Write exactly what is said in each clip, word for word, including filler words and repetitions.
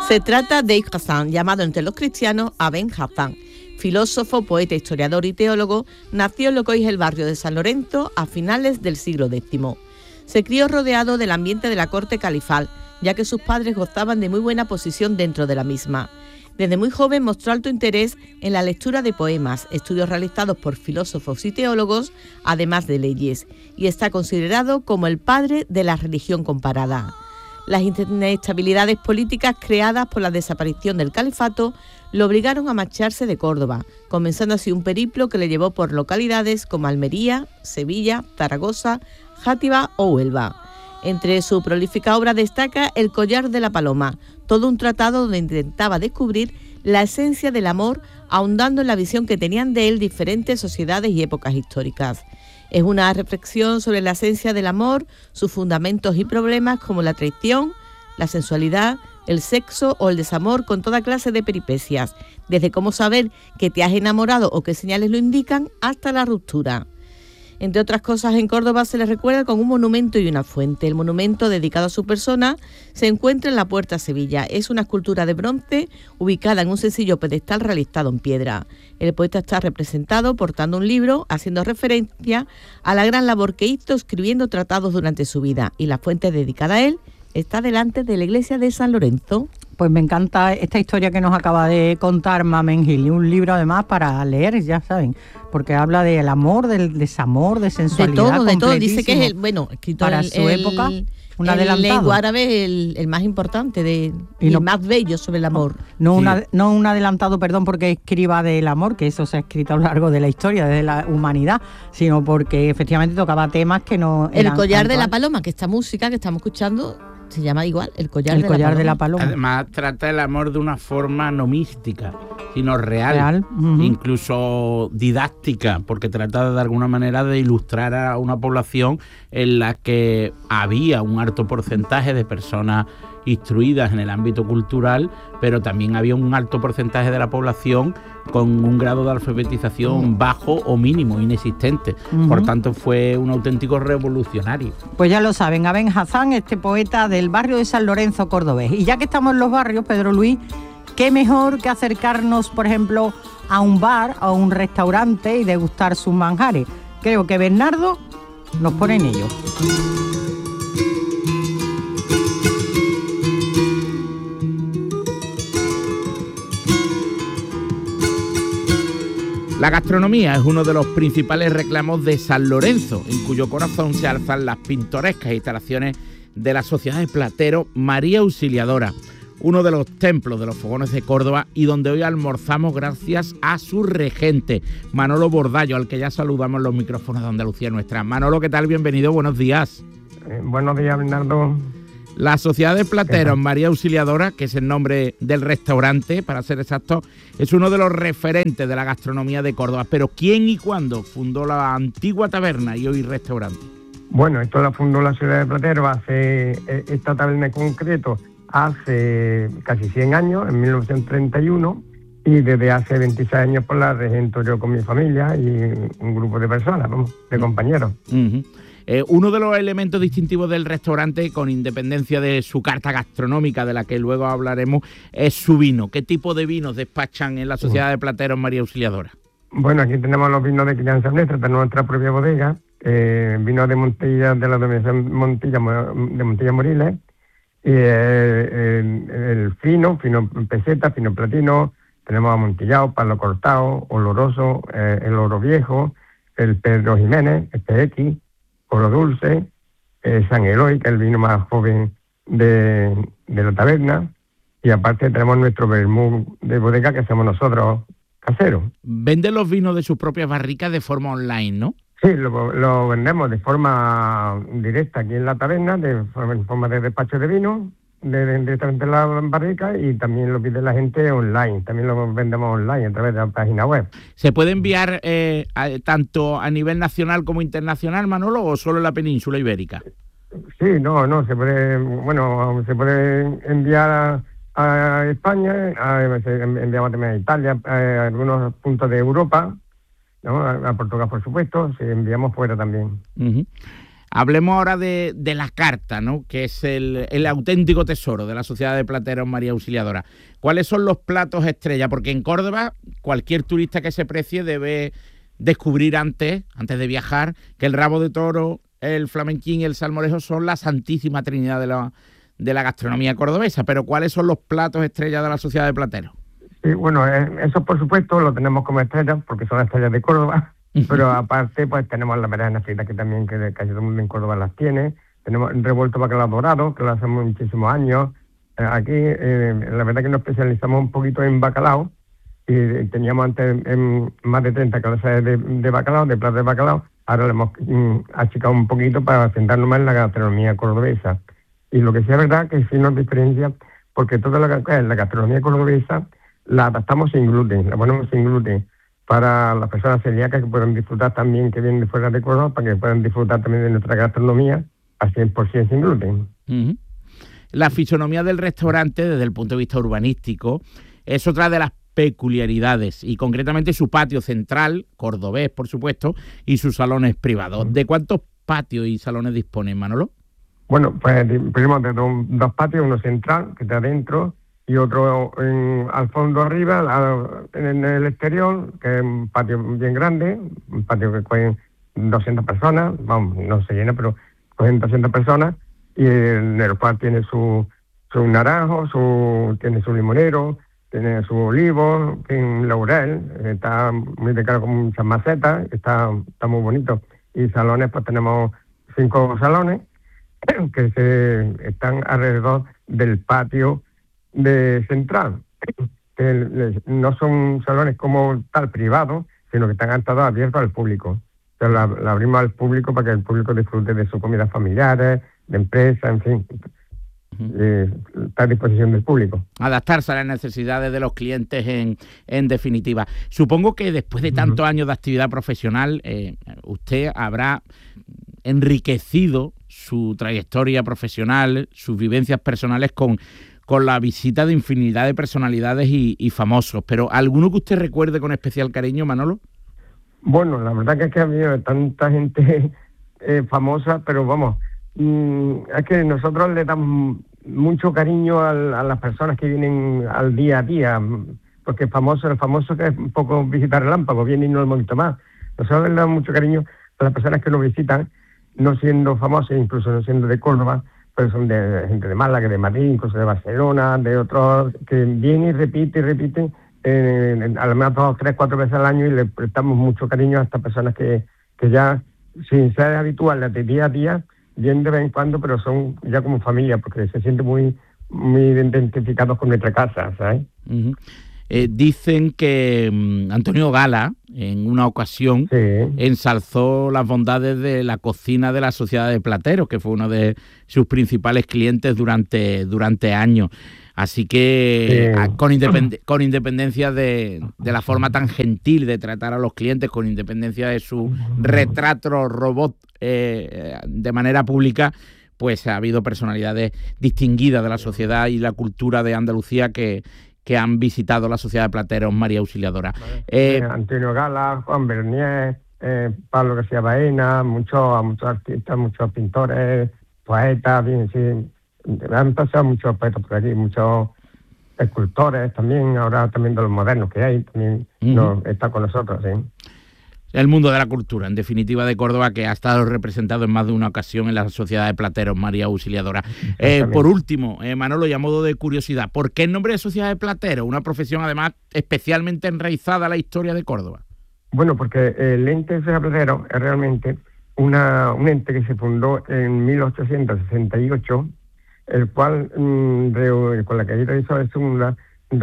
Se trata de Ibn Hazm, llamado entre los cristianos Aben Hazm. Filósofo, poeta, historiador y teólogo, nació en lo que hoy es el barrio de San Lorenzo a finales del siglo décimo. Se crió rodeado del ambiente de la corte califal, ya que sus padres gozaban de muy buena posición dentro de la misma. Desde muy joven mostró alto interés en la lectura de poemas, estudios realizados por filósofos y teólogos, además de leyes, y está considerado como el padre de la religión comparada. Las inestabilidades políticas creadas por la desaparición del califato lo obligaron a marcharse de Córdoba, comenzando así un periplo que le llevó por localidades como Almería, Sevilla, Zaragoza, Játiva o Huelva. Entre su prolífica obra destaca El collar de la paloma, todo un tratado donde intentaba descubrir la esencia del amor, ahondando en la visión que tenían de él diferentes sociedades y épocas históricas. Es una reflexión sobre la esencia del amor, sus fundamentos y problemas como la traición, la sensualidad, el sexo o el desamor, con toda clase de peripecias, desde cómo saber que te has enamorado o qué señales lo indican hasta la ruptura. Entre otras cosas, en Córdoba se le recuerda con un monumento y una fuente. El monumento, dedicado a su persona, se encuentra en la Puerta a Sevilla. Es una escultura de bronce ubicada en un sencillo pedestal realizado en piedra. El poeta está representado portando un libro, haciendo referencia a la gran labor que hizo escribiendo tratados durante su vida. Y la fuente dedicada a él está delante de la iglesia de San Lorenzo. Pues me encanta esta historia que nos acaba de contar Mamen Gil, y un libro además para leer, ya saben, porque habla del amor, del desamor, de sensualidad. De todo, de todo. Dice que es el, bueno, escritor para el, su el, época, un el adelantado. lengua árabe, el, el más importante de, y, y no, el más bello sobre el amor. No, no, Sí. una, no un adelantado, perdón, porque escriba del amor, que eso se ha escrito a lo largo de la historia, desde la humanidad, sino porque efectivamente tocaba temas que no El eran collar de actual. la paloma, que esta música que estamos escuchando se llama igual, el collar, El de, collar la de la paloma. Además, trata el amor de una forma no mística, sino real, Real, ujú. incluso didáctica, porque trata de, de alguna manera de ilustrar a una población en la que había un alto porcentaje de personas instruidas en el ámbito cultural, pero también había un alto porcentaje de la población con un grado de alfabetización bajo o mínimo, inexistente. Ujú. Por tanto, fue un auténtico revolucionario. Pues ya lo saben, Aben Hazm, este poeta del barrio de San Lorenzo cordobés. Y ya que estamos en los barrios, Pedro Luis, qué mejor que acercarnos, por ejemplo, a un bar, a un restaurante y degustar sus manjares. Creo que Bernardo nos pone en ello. La gastronomía es uno de los principales reclamos de San Lorenzo, en cuyo corazón se alzan las pintorescas instalaciones de la Sociedad de Plateros María Auxiliadora, uno de los templos de los fogones de Córdoba y donde hoy almorzamos gracias a su regente, Manolo Bordallo, al que ya saludamos en los micrófonos de Andalucía Nuestra. Manolo, ¿qué tal? Bienvenido, buenos días. Eh, buenos días, Bernardo. La Sociedad de Plateros María Auxiliadora, que es el nombre del restaurante, para ser exactos, es uno de los referentes de la gastronomía de Córdoba. Pero ¿quién y cuándo fundó la antigua taberna y hoy restaurante? Bueno, esto la fundó la ciudad de Plateros, hace eh, esta taberna en concreto, hace casi cien años, en mil novecientos treinta y uno, y desde hace veintiséis años pues la regento yo con mi familia y un grupo de personas, vamos, de compañeros. Uh-huh. Eh, uno de los elementos distintivos del restaurante, con independencia de su carta gastronómica, de la que luego hablaremos, es su vino. ¿Qué tipo de vinos despachan en la Sociedad de Plateros María Auxiliadora? Bueno, aquí tenemos los vinos de crianza nuestra, tenemos nuestra propia bodega, eh, vinos de Montilla, de la denominación Montilla, de Montilla Moriles, y eh, el, el fino, fino peseta, fino platino, tenemos amontillado, palo cortado, oloroso, eh, el oro viejo, el Pedro Jiménez, el P X, Oro Dulce, eh, San Eloy, que es el vino más joven de, de la taberna, y aparte tenemos nuestro vermú de bodega que hacemos nosotros casero. Venden los vinos de sus propias barricas de forma online, ¿no? Sí, lo, lo vendemos de forma directa aquí en la taberna, de forma, en forma de despacho de vino, de, de, directamente en la barrica, y también lo pide la gente online, también lo vendemos online a través de la página web. ¿Se puede enviar eh, a, tanto a nivel nacional como internacional, Manolo, o solo en la península ibérica? Sí, no, no, se puede, bueno, se puede enviar a, a España, a, se enviamos también a Italia, a, a algunos puntos de Europa, ¿no? A, a Portugal, por supuesto, se enviamos fuera también. Uh-huh. Hablemos ahora de, de la carta, ¿no? Que es el, el auténtico tesoro de la Sociedad de Plateros María Auxiliadora. ¿Cuáles son los platos estrella? Porque en Córdoba cualquier turista que se precie debe descubrir antes, antes de viajar, que el rabo de toro, el flamenquín y el salmorejo son la santísima trinidad de la, de la gastronomía cordobesa. Pero ¿cuáles son los platos estrella de la Sociedad de Plateros? Sí, bueno, eh, eso por supuesto lo tenemos como estrellas, porque son estrellas de Córdoba, pero aparte pues tenemos las berenjenas fritas, que también que casi todo el mundo en Córdoba las tiene. Tenemos revuelto bacalao dorado, que lo hacemos muchísimos años. Eh, aquí eh, la verdad que nos especializamos un poquito en bacalao, y eh, teníamos antes en más de treinta clases de, de bacalao, de platos de bacalao. Ahora le hemos mm, achicado un poquito para centrarnos más en la gastronomía cordobesa. Y lo que sí es verdad que sí nos diferencia, porque toda la, la gastronomía cordobesa la adaptamos sin gluten, la ponemos sin gluten para las personas celíacas, que puedan disfrutar también, que vienen de fuera de Córdoba, para que puedan disfrutar también de nuestra gastronomía al cien por ciento sin gluten. Uh-huh. La fisonomía del restaurante, desde el punto de vista urbanístico, es otra de las peculiaridades, y concretamente su patio central, cordobés por supuesto, y sus salones privados. ¿De cuántos patios y salones disponen, Manolo? Bueno, pues tenemos de dos, dos patios, uno central, que está adentro, y otro en, al fondo arriba, a, en el exterior, que es un patio bien grande, un patio que cogen doscientas personas, vamos, no se llena, pero cogen doscientas personas, y en el cual tiene su, su naranjo, su, tiene su limonero, tiene su olivo, tiene laurel, está muy decorado con muchas macetas, está, está muy bonito. Y salones, pues tenemos cinco salones que se están alrededor del patio de central, que no son salones como tal privados, sino que están atados abiertos al público. Entonces la, la abrimos al público para que el público disfrute de sus comidas familiares, de empresa, en fin. Eh, está a disposición del público. Adaptarse a las necesidades de los clientes en, en definitiva. Supongo que después de tantos uh-huh. años de actividad profesional, eh, usted habrá enriquecido su trayectoria profesional, sus vivencias personales con, con la visita de infinidad de personalidades y, y famosos. Pero ¿alguno que usted recuerde con especial cariño, Manolo? Bueno, la verdad que es que ha habido tanta gente eh, famosa, pero vamos, mmm, es que nosotros le damos mucho cariño al, a las personas que vienen al día a día, porque el famoso, el famoso que es un poco visitar el relámpago, viene y no lo hemos visto más. Nosotros le damos mucho cariño a las personas que nos visitan, no siendo famosos, incluso no siendo de Córdoba, pero son de gente de Málaga, de Madrid, incluso de Barcelona, de otros, que vienen y repiten y repiten, eh, al menos dos, tres, cuatro veces al año, y le prestamos mucho cariño a estas personas que, que ya, sin ser habituales de día a día, vienen de vez en cuando, pero son ya como familia, porque se sienten muy, muy identificados con nuestra casa, ¿sabes? Uh-huh. Eh, dicen que um, Antonio Gala, en una ocasión, sí. ensalzó las bondades de la cocina de la Sociedad de Plateros, que fue uno de sus principales clientes durante, durante años. Así que sí. a, con, independ, con independencia de, de la forma tan gentil de tratar a los clientes, con independencia de su retrato robot eh, de manera pública, pues ha habido personalidades distinguidas de la sociedad y la cultura de Andalucía que, que han visitado la Sociedad de Plateros María Auxiliadora. Vale. Eh, Antonio Gala, Juan Bernier, eh, Pablo García Baena, muchos, muchos artistas, muchos pintores, poetas, bien, sí. Han pasado muchos poetas por aquí, muchos escultores también, ahora también de los modernos que hay, también uh-huh. no, está con nosotros, sí. El mundo de la cultura, en definitiva, de Córdoba, que ha estado representado en más de una ocasión en la Sociedad de Plateros María Auxiliadora. Eh, por último, eh, Manolo, y a modo de curiosidad, ¿por qué el nombre de Sociedad de Plateros? Una profesión, además, especialmente enraizada a la historia de Córdoba. Bueno, porque el ente de Sociedad de Plateros es realmente una, un ente que se fundó en mil ochocientos sesenta y ocho, el cual, mmm, reu- con la caída de Isabel segunda,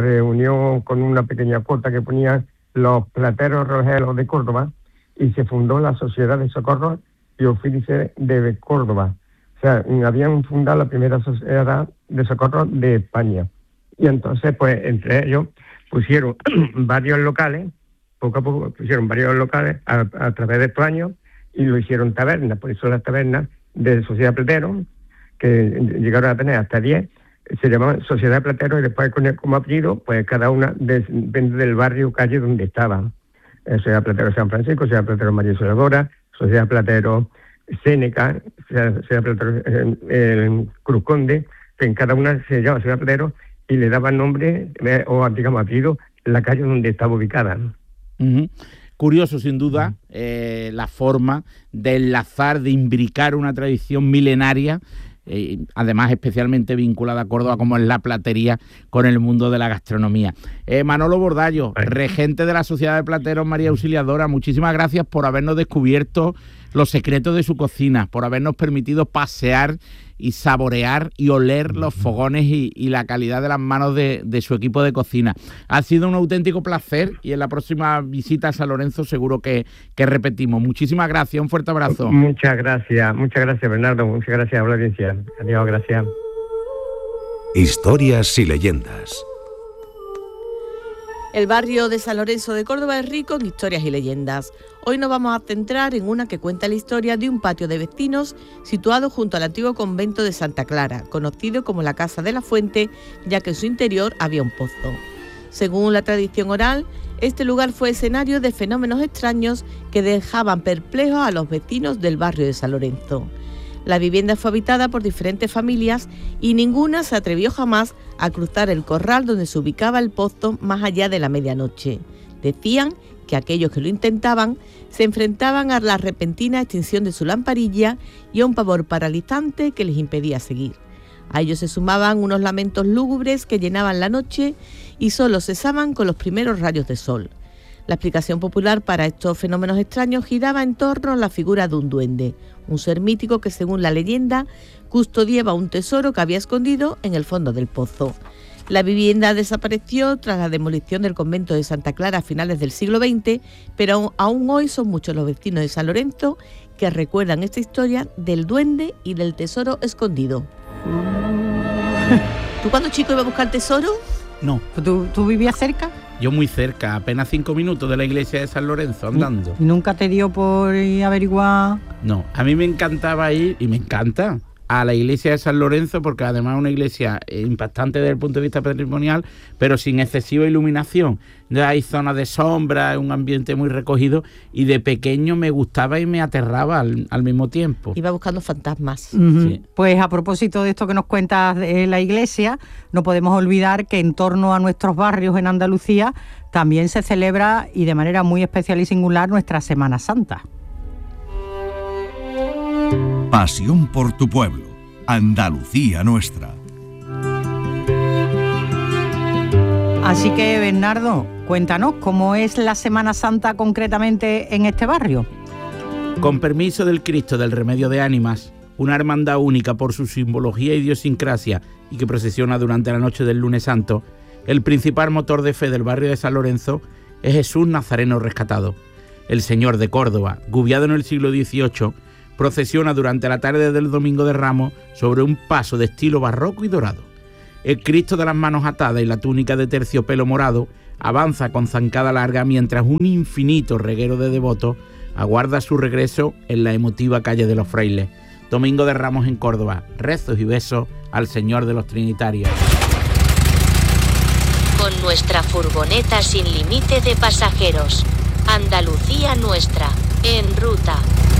reunió con una pequeña cuota que ponían los plateros rojeros de Córdoba, y se fundó la Sociedad de Socorro y Oficio de Córdoba. O sea, habían fundado la primera Sociedad de Socorro de España. Y entonces, pues, entre ellos pusieron varios locales, poco a poco pusieron varios locales a, a través de estos años, y lo hicieron tabernas. Por eso las tabernas de Sociedad de Plateros, que llegaron a tener hasta diez, se llamaban Sociedad de Plateros, y después con el, como apellido, pues cada una de, depende del barrio, calle donde estaban. Sociedad de Plateros San Francisco, Sociedad de Plateros María Auxiliadora, Sociedad de Plateros Séneca, Ciudad Platero, el, el Cruz Conde, que en cada una se llama Ciudad Platero y le daban nombre eh, o, digamos, apellido la calle donde estaba ubicada, ¿no? Uh-huh. Curioso, sin duda, eh, la forma de enlazar, de imbricar una tradición milenaria, eh, además especialmente vinculada a Córdoba, como es la platería, con el mundo de la gastronomía. Eh, Manolo Bordallo, regente de la Sociedad de Plateros María Auxiliadora, muchísimas gracias por habernos descubierto los secretos de su cocina, por habernos permitido pasear y saborear y oler los fogones y, y la calidad de las manos de, de su equipo de cocina. Ha sido un auténtico placer y en la próxima visita a San Lorenzo seguro que, que repetimos. Muchísimas gracias, un fuerte abrazo. Muchas gracias, muchas gracias, Bernardo, muchas gracias a la audiencia. Adiós, gracias. Historias y leyendas. El barrio de San Lorenzo de Córdoba es rico en historias y leyendas. Hoy nos vamos a centrar en una que cuenta la historia de un patio de vecinos situado junto al antiguo convento de Santa Clara, conocido como la Casa de la Fuente, ya que en su interior había un pozo. Según la tradición oral, este lugar fue escenario de fenómenos extraños que dejaban perplejos a los vecinos del barrio de San Lorenzo. La vivienda fue habitada por diferentes familias y ninguna se atrevió jamás a cruzar el corral donde se ubicaba el pozo más allá de la medianoche. Decían que aquellos que lo intentaban se enfrentaban a la repentina extinción de su lamparilla y a un pavor paralizante que les impedía seguir. A ellos se sumaban unos lamentos lúgubres que llenaban la noche y solo cesaban con los primeros rayos de sol. La explicación popular para estos fenómenos extraños giraba en torno a la figura de un duende, un ser mítico que, según la leyenda, custodiaba un tesoro que había escondido en el fondo del pozo. La vivienda desapareció tras la demolición del convento de Santa Clara a finales del siglo veinte, pero aún hoy son muchos los vecinos de San Lorenzo que recuerdan esta historia del duende y del tesoro escondido. ¿Tú cuando chico ibas a buscar tesoro? No. ¿Tú, tú vivías cerca? Yo muy cerca, apenas cinco minutos de la iglesia de San Lorenzo, andando. ¿Nunca te dio por ir a averiguar? No, a mí me encantaba ir, y me encanta, a la iglesia de San Lorenzo, porque además es una iglesia impactante desde el punto de vista patrimonial, pero sin excesiva iluminación. Hay zonas de sombra, un ambiente muy recogido, y de pequeño me gustaba y me aterraba al, al mismo tiempo. Iba buscando fantasmas. Uh-huh. Sí. Pues a propósito de esto que nos cuentas de la iglesia, no podemos olvidar que en torno a nuestros barrios en Andalucía también se celebra, y de manera muy especial y singular, nuestra Semana Santa. Pasión por tu pueblo, Andalucía nuestra. Así que, Bernardo, cuéntanos, ¿cómo es la Semana Santa concretamente en este barrio? Con permiso del Cristo del Remedio de Ánimas, una hermandad única por su simbología e idiosincrasia y que procesiona durante la noche del Lunes Santo, el principal motor de fe del barrio de San Lorenzo es Jesús Nazareno rescatado. El Señor de Córdoba, gubiado en el siglo dieciocho, procesiona durante la tarde del Domingo de Ramos sobre un paso de estilo barroco y dorado. El Cristo de las manos atadas y la túnica de terciopelo morado avanza con zancada larga mientras un infinito reguero de devotos aguarda su regreso en la emotiva calle de los Frailes. Domingo de Ramos en Córdoba, rezos y besos al Señor de los Trinitarios. Con nuestra furgoneta sin límite de pasajeros, Andalucía nuestra, en ruta.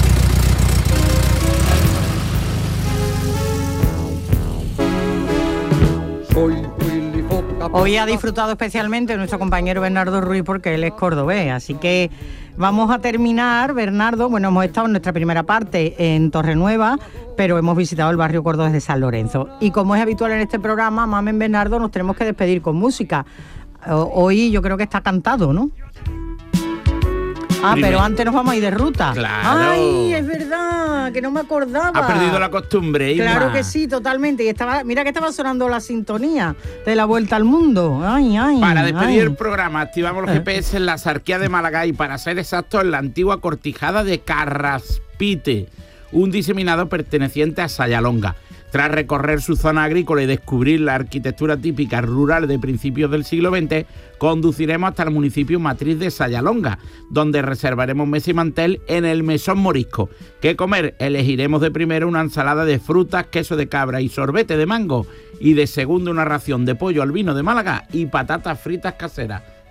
Hoy ha disfrutado especialmente nuestro compañero Bernardo Ruiz porque él es cordobés, así que vamos a terminar, Bernardo. Bueno, hemos estado en nuestra primera parte en Torrenueva, pero hemos visitado el barrio cordobés de San Lorenzo. Y como es habitual en este programa, Mamen, Bernardo, nos tenemos que despedir con música. Hoy yo creo que está cantado, ¿no? Ah, Primero. Pero antes nos vamos a ir de ruta. Claro. Ay, es verdad, que no me acordaba. Ha perdido la costumbre, Isma. Claro que sí, totalmente. Y estaba, mira que estaba sonando la sintonía de la Vuelta al Mundo. Ay, ay. Para despedir ay. el programa, activamos los G P S en la Sarquía de Málaga y, para ser exactos, en la antigua cortijada de Carraspite, un diseminado perteneciente a Sayalonga. Tras recorrer su zona agrícola y descubrir la arquitectura típica rural de principios del siglo veinte, conduciremos hasta el municipio matriz de Sayalonga, donde reservaremos mesa y mantel en el Mesón Morisco. ¿Qué comer? Elegiremos de primero una ensalada de frutas, queso de cabra y sorbete de mango, y de segundo una ración de pollo al vino de Málaga y patatas fritas caseras.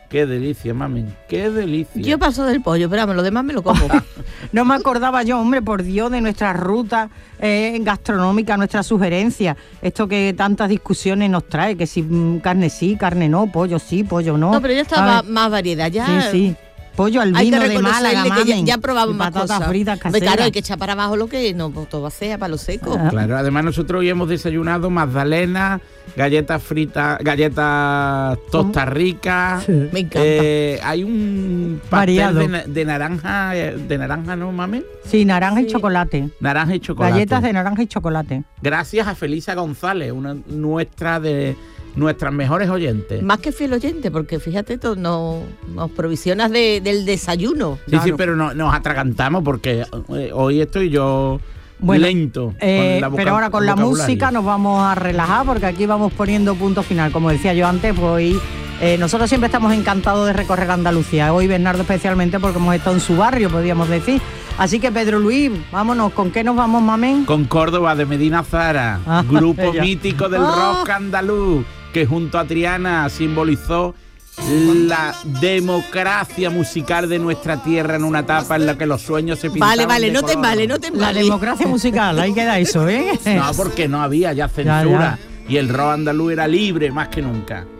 Qué delicia, mami, qué delicia. Yo paso del pollo, pero vamos, lo demás me lo como. No me acordaba yo, hombre, por Dios, de nuestra ruta eh, gastronómica, nuestra sugerencia. Esto que tantas discusiones nos trae, que si mm, carne sí, carne no, pollo sí, pollo no. No, pero ya está A más, ver, más variedad, ya. Sí, sí. Pollo al Hay que vino de reconocerle Málaga, que ya, mamen, ya probamos y más patatas cosas. fritas Hombre, caseras. claro, hay que echar para abajo lo que no, pues todo sea para lo seco. Ah. Claro, además nosotros hoy hemos desayunado magdalenas, galletas fritas, galletas tostas ricas. Me encanta. Eh, hay un pastel Variado. de, na- de naranja, eh, de naranja, ¿no, mami? Sí, naranja y chocolate. Naranja y chocolate. Galletas de naranja y chocolate. Gracias a Felisa González, una nuestra de nuestras mejores oyentes. Más que fiel oyente, porque fíjate, tú no, nos provisionas de, del desayuno. Sí, sí, claro. pero no, nos atragantamos porque eh, hoy estoy yo Bueno, lento. Eh, con la voca- pero ahora con la vocabulario. música nos vamos a relajar porque aquí vamos poniendo punto final. Como decía yo antes, pues hoy eh, nosotros siempre estamos encantados de recorrer Andalucía. Hoy Bernardo especialmente porque hemos estado en su barrio, podríamos decir. Así que Pedro Luis, vámonos, ¿con qué nos vamos, mamén? Con Córdoba de Medina Zara, Ah, grupo ella. mítico del Ah. rock andaluz, que junto a Triana simbolizó la democracia musical de nuestra tierra en una etapa en la que los sueños se pintaban Vale, vale, de no te color. vale, no te La vale. democracia musical, ahí queda eso, ¿eh? No, porque no había ya censura y el rock andaluz era libre más que nunca.